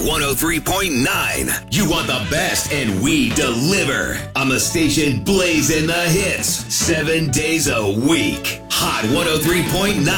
103.9. You want the best, and we deliver. On the station blazing the hits 7 days a week. Hot 103.9.